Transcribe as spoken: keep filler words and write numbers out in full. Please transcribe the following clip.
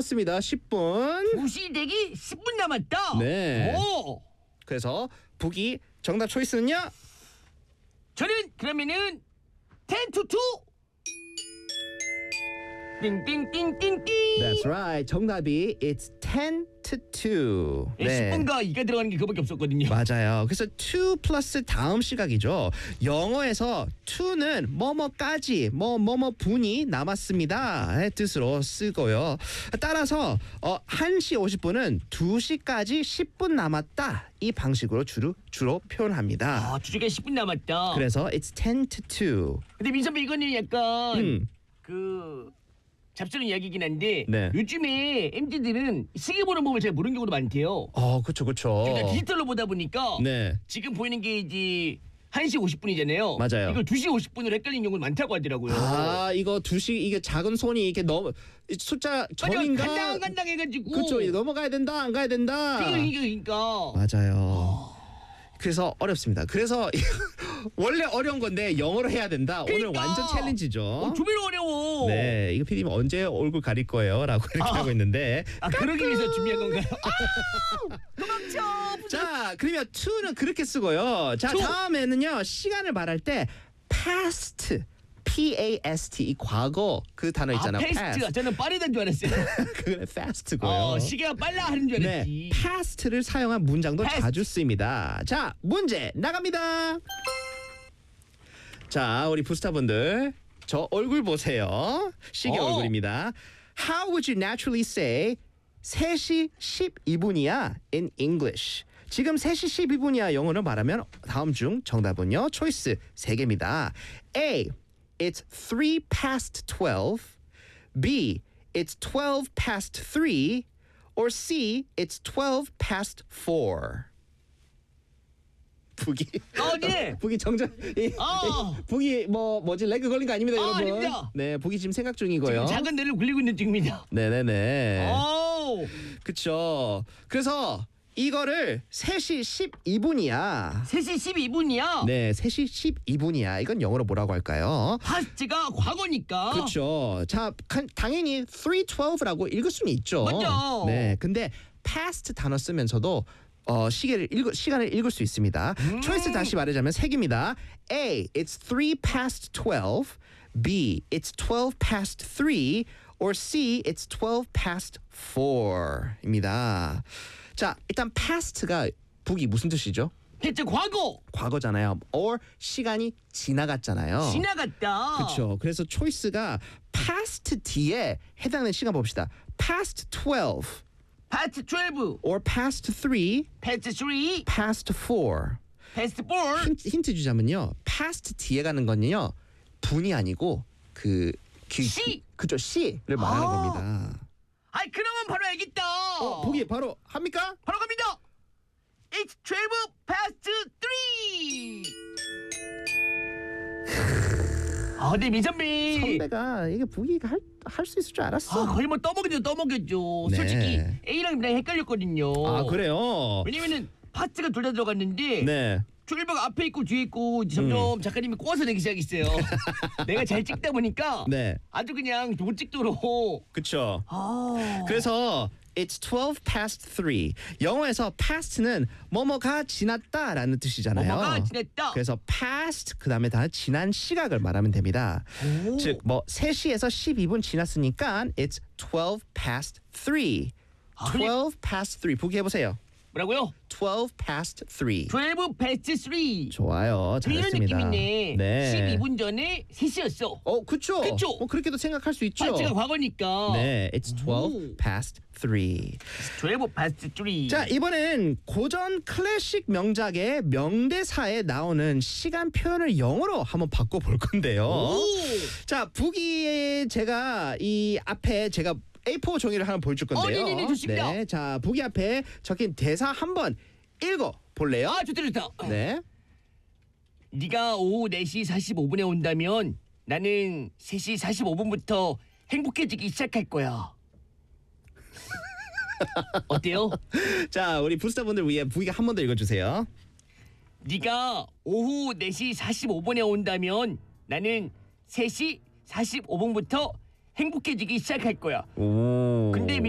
남았습니다. 십 분. 두 시 되기 십 분 남았다. 네. 오. 그래서 북이 정답 초이스는요? 저는 그러면은 ten to two. 띵띵띵띵띵. That's right. 정답이 it's ten to two. 십 분과 이가 들어가는 게 그밖에 없었거든요. 맞아요. 그래서 two 플러스 다음 시각이죠. 영어에서 to는 뭐뭐까지 뭐 뭐뭐 분이 남았습니다의 뜻으로 쓰고요. 따라서 어, 한 시 오십 분은 두 시까지 십 분 남았다. 이 방식으로 주로 주로 표현합니다. 아, 두 시간 십 분 남았다. 그래서 it's ten to two. 근데 민선배 이거는 약간 음. 그 잡스러운 이야기긴 한데 네. 요즘에 엠지들은 시계 보는 법을 잘 모르는 경우도 많대요. 어, 그렇죠. 그렇죠. 그러니까 디지털로 보다 보니까 네. 지금 보이는 게 이제 한 시 오십 분이잖아요. 맞아요. 이걸 두 시 오십 분으로 헷갈리는 경우가 많다고 하더라고요. 아, 이거 두 시 이게 작은 손이 이렇게 넘어 숫자 점인가? 간당 간당 해가지고. 그렇죠. 넘어가야 된다, 안 가야 된다. 그러니까 그러니까. 맞아요. 그래서 어렵습니다. 그래서 원래 어려운 건데 영어로 해야 된다. 그러니까. 오늘 완전 챌린지죠. 어, 두 배로 어려워. 네, 이거 피디님 언제 얼굴 가릴 거예요?라고 이렇게 아. 하고 있는데. 아, 그러기 위해서 준비한 건가요? 아! 도망쳐. 자, 그러면 to는 그렇게 쓰고요. 자, to. 다음에는요. 시간을 말할 때 past, P A S T 이 과거 그 단어 있잖아요. 아, 패스트. 저는 빠르다는 줄 알았어요. 그게 fast고요. 어, 시계가 빨라 하는 줄 네, 알았지. past를 사용한 문장도 past. 자주 쓰입니다. 자, 문제 나갑니다. 자, 우리 부스터분들 저 얼굴 보세요. 시계 어. 얼굴입니다. How would you naturally say 세 시 십이 분이야 in English? 지금 세 시 십이 분이야 영어로 말하면 다음 중 정답은요. 초이스 세 개입니다. A. It's three past twelve. B. It's twelve past three. Or C. It's twelve past four. 북이 어, 네. 북이 정전 이, 어. 이, 북이 뭐 뭐지 레그 걸린 거 아닙니다, 아, 여러분. 아닙니다. 네, 북이 지금 생각 중이고요. 지금 작은 뇌를 굴리고 있는 중입니다. 네네네. 오. 그쵸. 그래서 이거를 세 시 십이 분이야. 세 시 십이 분이야. 네, 세 시 십이 분이야. 이건 영어로 뭐라고 할까요? 파스트가 과거니까. 그렇죠. 자, 간- 당연히 three twelve라고 읽을 수는 있죠. 맞죠. 네, 근데 past 단어 쓰면서도 어, 시계를 읽 시간을 읽을 수 있습니다. 음. 초이스 다시 말하자면 세 개입니다. A. It's three past twelve. B. It's twelve past three. Or C. It's twelve past four입니다. 자, 일단 past가 북이 무슨 뜻이죠? 대체 과거. 과거잖아요. Or 시간이 지나갔잖아요. 지나갔다. 그렇죠. 그래서 초이스가 past 뒤에 해당하는 시간 봅시다. past twelve 파스트 십이. or past three, 패스트 삼. past four. 패스트 사. 힌트, 힌트 주자면요. past 뒤에 가는 건요. 분이 아니고 그, 그 시. 그, 그죠. 시를 말하는 아. 겁니다. 아이 그러면 바로 알겠다. 어, 보기 바로 합니까? 바로 갑니다. It's twelve past three. 아, 근데 민선배. 선배가 이게 보기가 할 수 있을 줄 알았어. 아, 거의 뭐 떠먹여줘, 떠먹여줘. 네. 솔직히 A랑 B랑 헷갈렸거든요. 아, 그래요? 왜냐면은 파트가 둘 다 들어갔는데 네. 트웰브가 앞에 있고 뒤에 있고 이제 점점 작가님이 꼬아서 내기 시작했어요. 내가 잘 찍다 보니까 네. 아주 그냥 못 찍도록. 그쵸. 아. 그래서 It's twelve past three. 영어에서 past는 뭐뭐가 지났다라는 뜻이잖아요. 뭐뭐가 지났다. 그래서 past 그다음에 다 지난 시각을 말하면 됩니다. 오. 즉 뭐 세 시에서 십이 분 지났으니까 it's twelve past three. 아, 근데- twelve past three. 보기 해보세요. 뭐라고요? twelve past three. twelve past three. 좋아요. 이런 잘했습니다. 느낌이네. 네. 십이 분 전에 세 시였어. 어, 그쵸. 그쵸? 뭐 그렇게도 생각할 수 있죠. 파트가 과거니까. 네, it's twelve 오. past three. twelve past three. 자, 이번엔 고전 클래식 명작의 명대사에 나오는 시간 표현을 영어로 한번 바꿔볼 건데요. 오. 자, 북이 제가 이 앞에 제가 에이 포 종이를 하나 보여줄 건데요. 어, 네네네, 좋습니다. 네, 자, 북이 앞에 적힌 대사 한번 읽어 볼래요? 아, 좋다 좋다. 네. 네가 오후 네 시 사십오 분에 온다면 나는 세 시 사십오 분부터 행복해지기 시작할 거야. 어때요? 자, 우리 부스터분들 위해 북이가 한 번 더 읽어주세요. 네가 오후 네 시 사십오 분에 온다면 나는 세 시 사십오 분부터 행복해지기 시작할 거야. 오. 근데